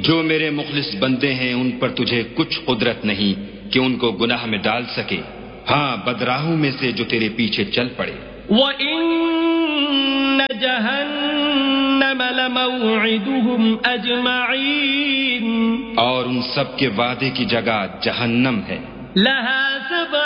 जो मेरे मुखलिस बंदे हैं उन पर तुझे कुछ कुदरत नहीं कि उनको गुनाह में डाल सके। हाँ, बदराहों में से जो तेरे पीछे चल पड़े। वइन्न जहन्नम लमौइदुहुम अजमईन, और उन सब के वादे की जगह जहन्नम है। लहा